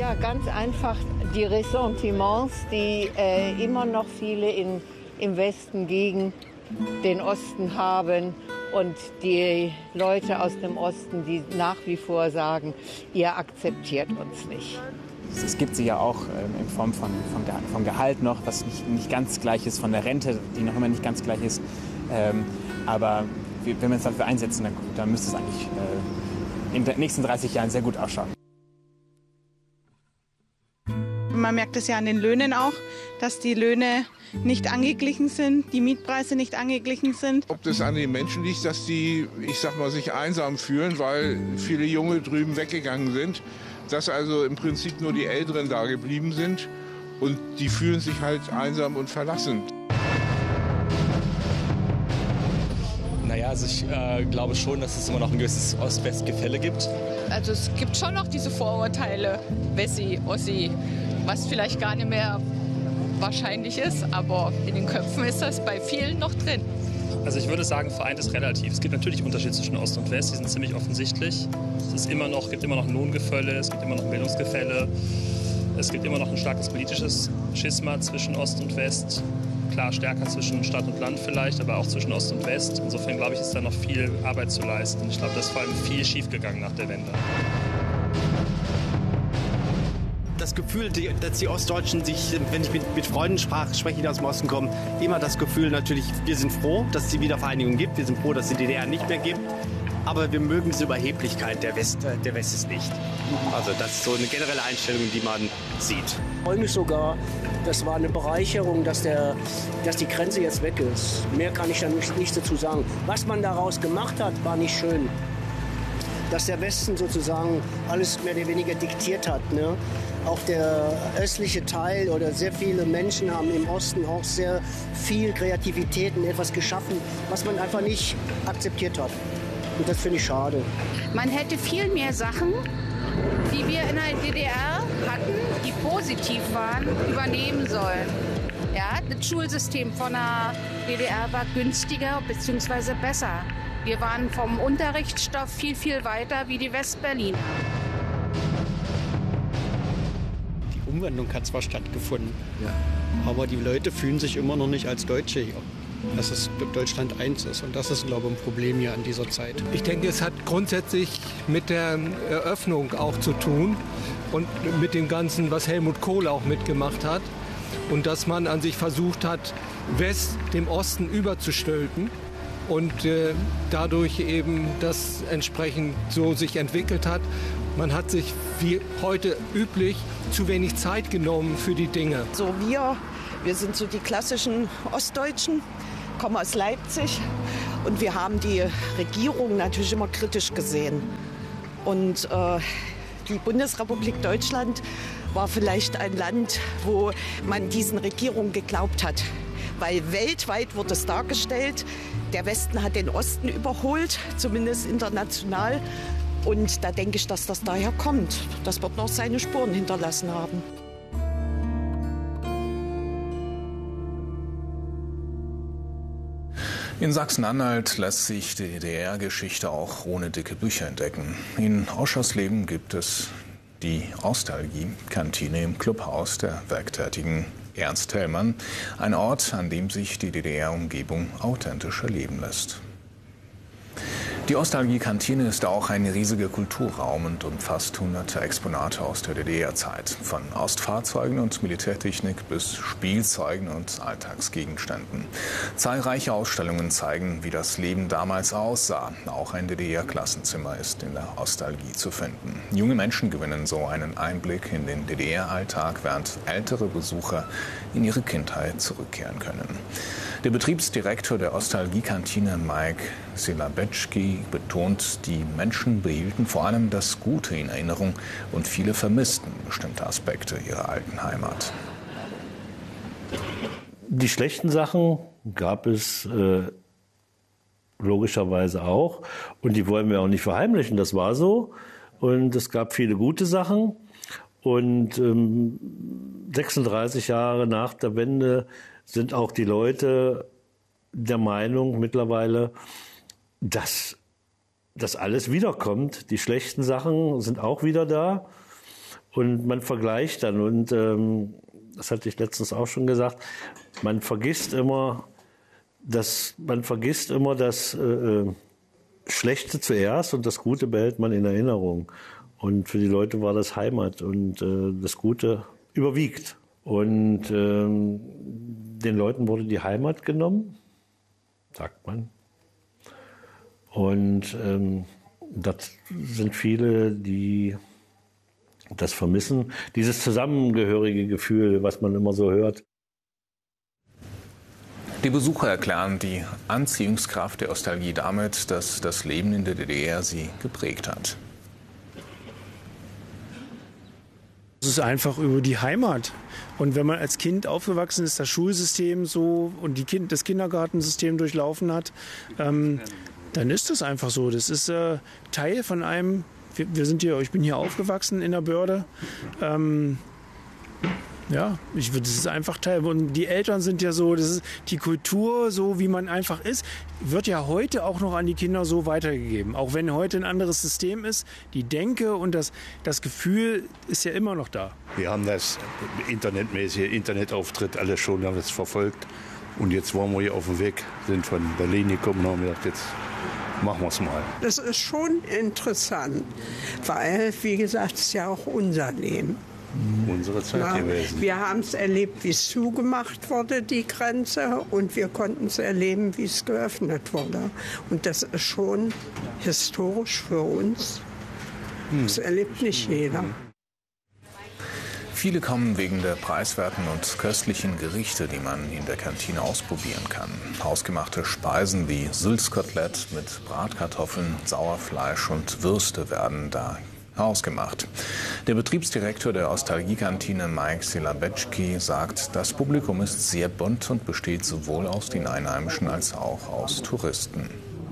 Ja, ganz einfach die Ressentiments, die immer noch viele im Westen gegen den Osten haben. Und die Leute aus dem Osten, die nach wie vor sagen, ihr akzeptiert uns nicht. Es gibt sie ja auch in Form vom Gehalt noch, was nicht ganz gleich ist, von der Rente, die noch immer nicht ganz gleich ist. Aber wenn wir uns dafür einsetzen, dann müsste es eigentlich in den nächsten 30 Jahren sehr gut ausschauen. Man merkt es ja an den Löhnen auch, dass die Löhne nicht angeglichen sind, die Mietpreise nicht angeglichen sind. Ob das an den Menschen liegt, dass die, ich sag mal, sich einsam fühlen, weil viele Junge drüben weggegangen sind, dass also im Prinzip nur die Älteren da geblieben sind und die fühlen sich halt einsam und verlassen. Naja, also ich glaube schon, dass es immer noch ein gewisses Ost-West-Gefälle gibt. Also es gibt schon noch diese Vorurteile, Wessi, Ossi, was vielleicht gar nicht mehr wahrscheinlich ist, aber in den Köpfen ist das bei vielen noch drin. Also ich würde sagen, vereint ist relativ. Es gibt natürlich Unterschiede zwischen Ost und West, die sind ziemlich offensichtlich. Es gibt immer noch ein Lohngefälle, es gibt immer noch ein Bildungsgefälle, es gibt immer noch ein starkes politisches Schisma zwischen Ost und West. Klar, stärker zwischen Stadt und Land vielleicht, aber auch zwischen Ost und West. Insofern glaube ich, ist da noch viel Arbeit zu leisten. Ich glaube, da ist vor allem viel schiefgegangen nach der Wende. Das Gefühl, dass die Ostdeutschen sich, wenn ich mit Freunden spreche, die aus dem Osten kommen, immer das Gefühl natürlich, wir sind froh, dass es die Wiedervereinigung gibt, wir sind froh, dass es die DDR nicht mehr gibt, aber wir mögen diese Überheblichkeit der Westes nicht. Also das ist so eine generelle Einstellung, die man sieht. Ich freue mich sogar, das war eine Bereicherung, dass die Grenze jetzt weg ist. Mehr kann ich da nicht dazu sagen. Was man daraus gemacht hat, war nicht schön. Dass der Westen sozusagen alles mehr oder weniger diktiert hat. Ne? Auch der östliche Teil oder sehr viele Menschen haben im Osten auch sehr viel Kreativität und etwas geschaffen, was man einfach nicht akzeptiert hat. Und das finde ich schade. Man hätte viel mehr Sachen, die wir in der DDR hatten, die positiv waren, übernehmen sollen. Ja, das Schulsystem von der DDR war günstiger bzw. besser. Wir waren vom Unterrichtsstoff viel, viel weiter wie die Westberliner. Die Umwandlung hat zwar stattgefunden, aber die Leute fühlen sich immer noch nicht als Deutsche hier. Dass es Deutschland eins ist. Und das ist, glaube ich, ein Problem hier an dieser Zeit. Ich denke, es hat grundsätzlich mit der Eröffnung auch zu tun und mit dem Ganzen, was Helmut Kohl auch mitgemacht hat. Und dass man an sich versucht hat, West dem Osten überzustülpen. Und dadurch eben das entsprechend so sich entwickelt hat. Man hat sich, wie heute üblich, zu wenig Zeit genommen für die Dinge. So wir sind so die klassischen Ostdeutschen, kommen aus Leipzig und wir haben die Regierung natürlich immer kritisch gesehen. Und die Bundesrepublik Deutschland war vielleicht ein Land, wo man diesen Regierungen geglaubt hat. Weil weltweit wurde es dargestellt, der Westen hat den Osten überholt, zumindest international. Und da denke ich, dass das daher kommt. Das wird noch seine Spuren hinterlassen haben. In Sachsen-Anhalt lässt sich die DDR-Geschichte auch ohne dicke Bücher entdecken. In Oschersleben gibt es die Ostalgie-Kantine im Clubhaus der werktätigen Ernst Hellmann, ein Ort, an dem sich die DDR-Umgebung authentisch erleben lässt. Die Ostalgie-Kantine ist auch ein riesiger Kulturraum und umfasst hunderte Exponate aus der DDR-Zeit. Von Ostfahrzeugen und Militärtechnik bis Spielzeugen und Alltagsgegenständen. Zahlreiche Ausstellungen zeigen, wie das Leben damals aussah. Auch ein DDR-Klassenzimmer ist in der Ostalgie zu finden. Junge Menschen gewinnen so einen Einblick in den DDR-Alltag, während ältere Besucher in ihre Kindheit zurückkehren können. Der Betriebsdirektor der Ostalgie-Kantine, Mike Silabetschki, betont, die Menschen behielten vor allem das Gute in Erinnerung und viele vermissten bestimmte Aspekte ihrer alten Heimat. Die schlechten Sachen gab es logischerweise auch und die wollen wir auch nicht verheimlichen, das war so. Und es gab viele gute Sachen und 36 Jahre nach der Wende sind auch die Leute der Meinung mittlerweile, dass das alles wiederkommt. Die schlechten Sachen sind auch wieder da. Und man vergleicht dann. Und das hatte ich letztens auch schon gesagt, man vergisst immer das Schlechte zuerst und das Gute behält man in Erinnerung. Und für die Leute war das Heimat und das Gute überwiegt. Und den Leuten wurde die Heimat genommen, sagt man. Und das sind viele, die das vermissen. Dieses zusammengehörige Gefühl, was man immer so hört. Die Besucher erklären die Anziehungskraft der Ostalgie damit, dass das Leben in der DDR sie geprägt hat. Es ist einfach über die Heimat. Und wenn man als Kind aufgewachsen ist, das Schulsystem so und das Kindergartensystem durchlaufen hat, dann ist das einfach so. Das ist Teil von einem. Ich bin hier aufgewachsen in der Börde. Ja, das ist einfach Teil. Und die Eltern sind ja so, das ist die Kultur, so wie man einfach ist, wird ja heute auch noch an die Kinder so weitergegeben. Auch wenn heute ein anderes System ist, die Denke und das Gefühl ist ja immer noch da. Wir haben das internetmäßige Internetauftritt alles schon alles verfolgt. Und jetzt waren wir hier auf dem Weg, sind von Berlin gekommen und haben gedacht, jetzt machen wir es mal. Das ist schon interessant, weil, wie gesagt, es ist ja auch unser Leben. Unsere Zeit gewesen. Wir haben es erlebt, wie es zugemacht wurde, die Grenze, und wir konnten es erleben, wie es geöffnet wurde. Und das ist schon historisch für uns. Das erlebt nicht jeder. Viele kommen wegen der preiswerten und köstlichen Gerichte, die man in der Kantine ausprobieren kann. Hausgemachte Speisen wie Sülzkotelett mit Bratkartoffeln, Sauerfleisch und Würste werden da ausgemacht. Der Betriebsdirektor der Ostalgie-Kantine, Mike Silabetschki, sagt, das Publikum ist sehr bunt und besteht sowohl aus den Einheimischen als auch aus Touristen.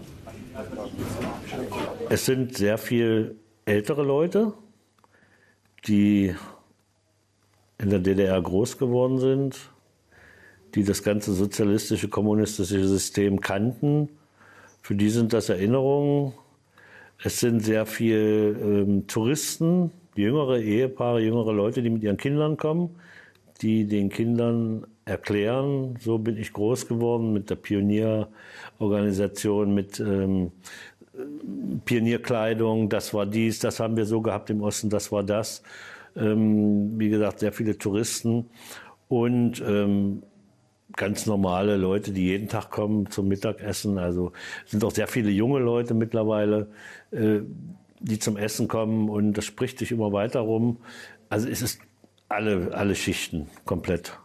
Es sind sehr viel ältere Leute, die in der DDR groß geworden sind, die das ganze sozialistische, kommunistische System kannten. Für die sind das Erinnerungen. Es sind sehr viele Touristen, jüngere Ehepaare, jüngere Leute, die mit ihren Kindern kommen, die den Kindern erklären, so bin ich groß geworden mit der Pionierorganisation, mit Pionierkleidung, das war dies, das haben wir so gehabt im Osten, das war das. Wie gesagt, sehr viele Touristen und ganz normale Leute, die jeden Tag kommen zum Mittagessen. Also sind auch sehr viele junge Leute mittlerweile, die zum Essen kommen, und das spricht sich immer weiter rum. Also es ist alle Schichten komplett.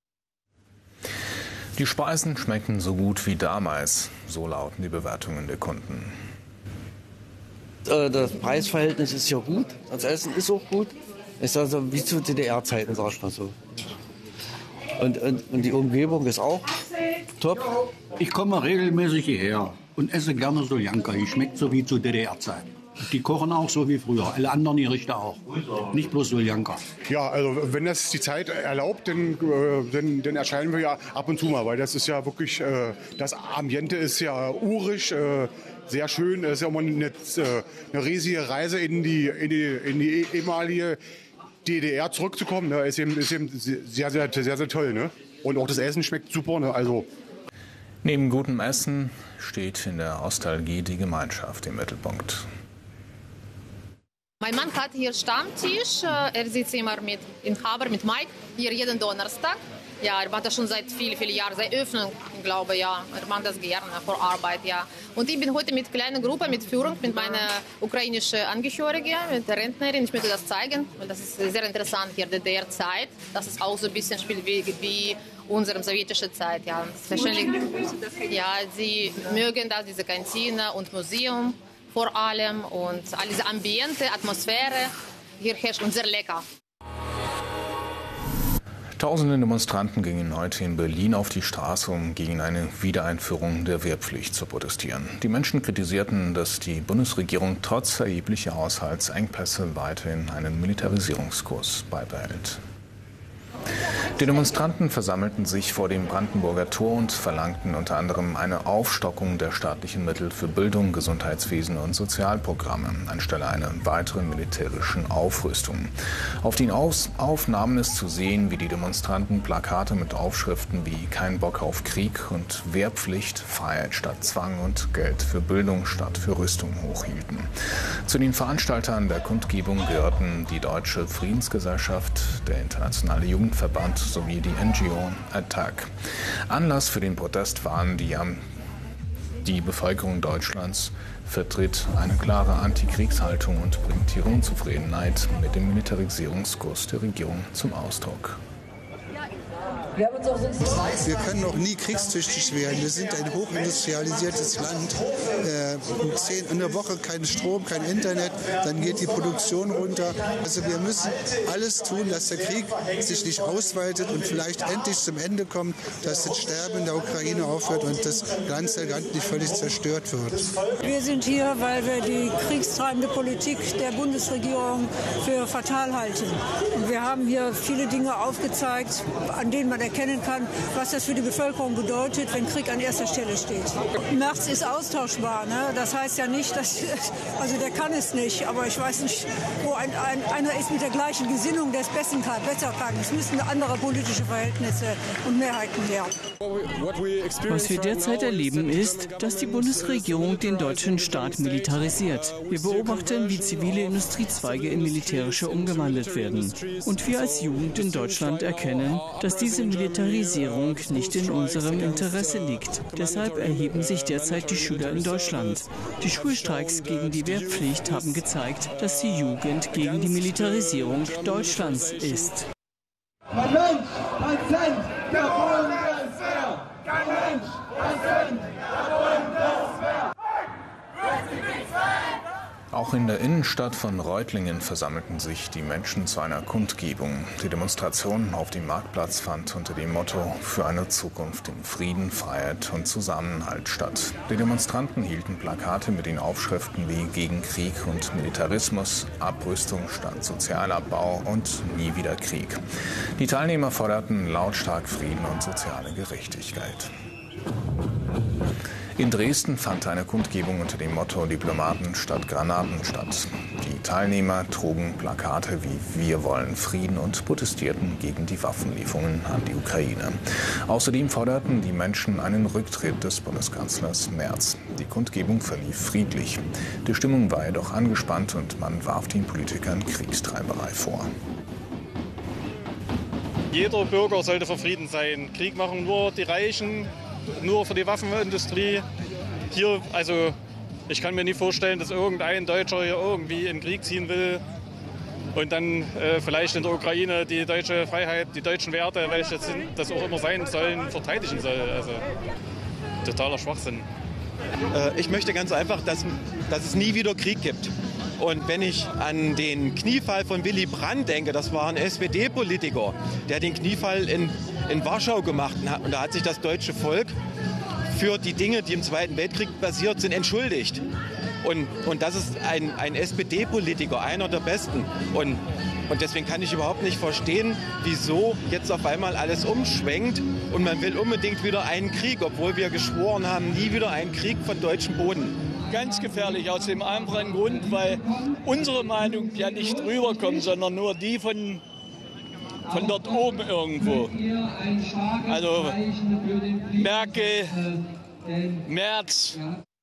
Die Speisen schmecken so gut wie damals, so lauten die Bewertungen der Kunden. Das Preisverhältnis ist ja gut, das Essen ist auch gut. Ist also wie zu DDR-Zeiten, sag ich mal so. Und die Umgebung ist auch top. Ich komme regelmäßig hierher und esse gerne Soljanka. Die schmeckt so wie zu DDR-Zeiten. Die kochen auch so wie früher, alle anderen Gerichte auch. Nicht bloß Soljanka. Ja, also wenn das die Zeit erlaubt, dann erscheinen wir ja ab und zu mal, weil das ist ja wirklich, das Ambiente ist ja urisch, sehr schön. Es ist ja immer eine riesige Reise in die ehemalige DDR zurückzukommen. Ne? Ist eben sehr, sehr, sehr, sehr toll. Ne? Und auch das Essen schmeckt super. Ne? Also neben gutem Essen steht in der Ostalgie die Gemeinschaft im Mittelpunkt. Mein Mann hat hier Stammtisch. Er sitzt immer in Haber mit Mike, hier jeden Donnerstag. Ja, er macht das schon seit vielen Jahren, seit Öffnung, glaube ich, ja. Er macht das gerne vor Arbeit, ja. Und ich bin heute mit kleiner Gruppe, mit Führung, mit meiner ukrainischen Angehörigen, mit der Rentnerin. Ich möchte das zeigen, weil das ist sehr interessant hier, DDR-Zeit. Das ist auch so ein bisschen spielt wie unsere sowjetische Zeit, ja. Wahrscheinlich, ja, sie mögen das, diese Kantine und Museum vor allem und all diese Ambiente, Atmosphäre hier herrscht und sehr lecker. Tausende Demonstranten gingen heute in Berlin auf die Straße, um gegen eine Wiedereinführung der Wehrpflicht zu protestieren. Die Menschen kritisierten, dass die Bundesregierung trotz erheblicher Haushaltsengpässe weiterhin einen Militarisierungskurs beibehält. Die Demonstranten versammelten sich vor dem Brandenburger Tor und verlangten unter anderem eine Aufstockung der staatlichen Mittel für Bildung, Gesundheitswesen und Sozialprogramme anstelle einer weiteren militärischen Aufrüstung. Auf den Aufnahmen ist zu sehen, wie die Demonstranten Plakate mit Aufschriften wie "Kein Bock auf Krieg" und "Wehrpflicht, Freiheit statt Zwang" und "Geld für Bildung statt für Rüstung" hochhielten. Zu den Veranstaltern der Kundgebung gehörten die Deutsche Friedensgesellschaft, der Internationale Jugendverband sowie die NGO Attac. Anlass für den Protest waren die Bevölkerung Deutschlands vertritt eine klare Antikriegshaltung und bringt ihre Unzufriedenheit mit dem Militarisierungskurs der Regierung zum Ausdruck. Wir können auch nie kriegstüchtig werden. Wir sind ein hochindustrialisiertes Land. In der Woche kein Strom, kein Internet, dann geht die Produktion runter. Also wir müssen alles tun, dass der Krieg sich nicht ausweitet und vielleicht endlich zum Ende kommt, dass das Sterben in der Ukraine aufhört und das ganze Land nicht völlig zerstört wird. Wir sind hier, weil wir die kriegstreibende Politik der Bundesregierung für fatal halten. Und wir haben hier viele Dinge aufgezeigt, an denen man erkennen kann, was das für die Bevölkerung bedeutet, wenn Krieg an erster Stelle steht. Merz ist austauschbar. Ne? Das heißt ja nicht, also der kann es nicht, aber ich weiß nicht, wo einer ist mit der gleichen Gesinnung, der es besser kann. Es müssen andere politische Verhältnisse und Mehrheiten her. Was wir derzeit erleben, ist, dass die Bundesregierung den deutschen Staat militarisiert. Wir beobachten, wie zivile Industriezweige in militärische umgewandelt werden. Und wir als Jugend in Deutschland erkennen, dass diese Militarisierung nicht in unserem Interesse liegt. Deshalb erheben sich derzeit die Schüler in Deutschland. Die Schulstreiks gegen die Wehrpflicht haben gezeigt, dass die Jugend gegen die Militarisierung Deutschlands ist. Kein Mensch, kein Cent der Bundeswehr! Kein Mensch, kein Cent der Bundeswehr! Auch in der Innenstadt von Reutlingen versammelten sich die Menschen zu einer Kundgebung. Die Demonstration auf dem Marktplatz fand unter dem Motto "Für eine Zukunft in Frieden, Freiheit und Zusammenhalt" statt. Die Demonstranten hielten Plakate mit den Aufschriften wie "Gegen Krieg und Militarismus", "Abrüstung statt Sozialabbau" und "Nie wieder Krieg". Die Teilnehmer forderten lautstark Frieden und soziale Gerechtigkeit. In Dresden fand eine Kundgebung unter dem Motto "Diplomaten statt Granaten" statt. Die Teilnehmer trugen Plakate wie "Wir wollen Frieden" und protestierten gegen die Waffenlieferungen an die Ukraine. Außerdem forderten die Menschen einen Rücktritt des Bundeskanzlers Merz. Die Kundgebung verlief friedlich. Die Stimmung war jedoch angespannt und man warf den Politikern Kriegstreiberei vor. Jeder Bürger sollte für Frieden sein. Krieg machen nur die Reichen, nur für die Waffenindustrie. Hier, also ich kann mir nicht vorstellen, dass irgendein Deutscher hier irgendwie in den Krieg ziehen will und dann vielleicht in der Ukraine die deutsche Freiheit, die deutschen Werte, welche das auch immer sein sollen, verteidigen soll. Also totaler Schwachsinn. Ich möchte ganz einfach, dass es nie wieder Krieg gibt. Und wenn ich an den Kniefall von Willy Brandt denke, das war ein SPD-Politiker, der den Kniefall in Warschau gemacht hat. Und da hat sich das deutsche Volk für die Dinge, die im Zweiten Weltkrieg passiert sind, entschuldigt. Und das ist ein SPD-Politiker, einer der besten. Und deswegen kann ich überhaupt nicht verstehen, wieso jetzt auf einmal alles umschwenkt und man will unbedingt wieder einen Krieg, obwohl wir geschworen haben, nie wieder einen Krieg von deutschem Boden. Ganz gefährlich aus dem einfachen Grund, weil unsere Meinung ja nicht rüberkommt, sondern nur die von dort oben irgendwo. Also Merkel, Merz.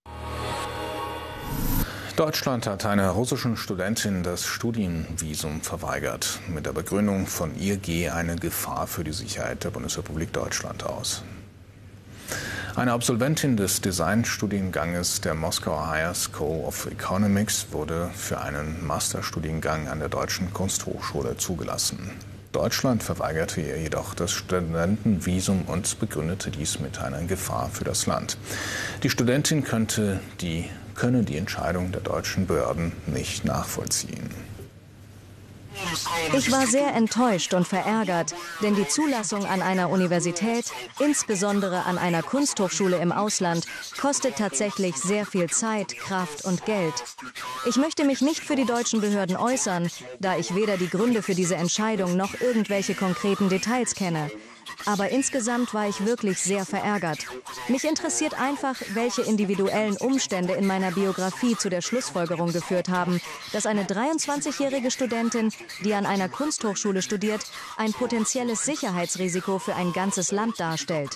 Deutschland hat einer russischen Studentin das Studienvisum verweigert. Mit der Begründung, von ihr gehe eine Gefahr für die Sicherheit der Bundesrepublik Deutschland aus. Eine Absolventin des Designstudienganges der Moskauer Higher School of Economics wurde für einen Masterstudiengang an der Deutschen Kunsthochschule zugelassen. Deutschland verweigerte ihr jedoch das Studentenvisum und begründete dies mit einer Gefahr für das Land. Die Studentin könne die Entscheidung der deutschen Behörden nicht nachvollziehen. Ich war sehr enttäuscht und verärgert, denn die Zulassung an einer Universität, insbesondere an einer Kunsthochschule im Ausland, kostet tatsächlich sehr viel Zeit, Kraft und Geld. Ich möchte mich nicht für die deutschen Behörden äußern, da ich weder die Gründe für diese Entscheidung noch irgendwelche konkreten Details kenne. Aber insgesamt war ich wirklich sehr verärgert. Mich interessiert einfach, welche individuellen Umstände in meiner Biografie zu der Schlussfolgerung geführt haben, dass eine 23-jährige Studentin, die an einer Kunsthochschule studiert, ein potenzielles Sicherheitsrisiko für ein ganzes Land darstellt.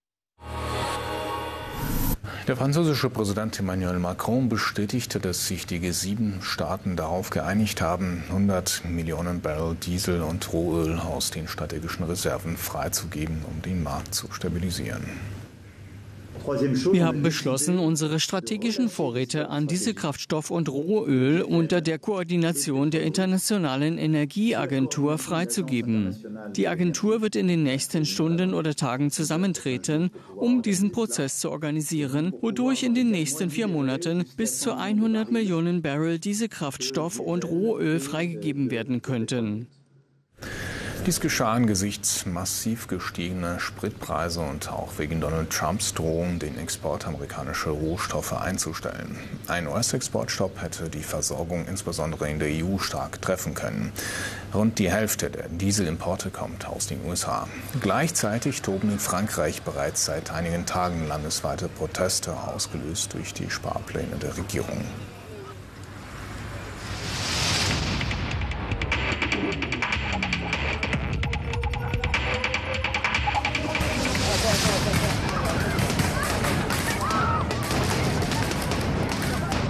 Der französische Präsident Emmanuel Macron bestätigte, dass sich die G7-Staaten darauf geeinigt haben, 100 Millionen Barrel Diesel und Rohöl aus den strategischen Reserven freizugeben, um den Markt zu stabilisieren. Wir haben beschlossen, unsere strategischen Vorräte an Dieselkraftstoff und Rohöl unter der Koordination der Internationalen Energieagentur freizugeben. Die Agentur wird in den nächsten Stunden oder Tagen zusammentreten, um diesen Prozess zu organisieren, wodurch in den nächsten 4 Monaten bis zu 100 Millionen Barrel Dieselkraftstoff und Rohöl freigegeben werden könnten. Dies geschah angesichts massiv gestiegener Spritpreise und auch wegen Donald Trumps Drohung, den Export amerikanischer Rohstoffe einzustellen. Ein US-Exportstopp hätte die Versorgung insbesondere in der EU stark treffen können. Rund die Hälfte der Dieselimporte kommt aus den USA. Gleichzeitig toben in Frankreich bereits seit einigen Tagen landesweite Proteste, ausgelöst durch die Sparpläne der Regierung.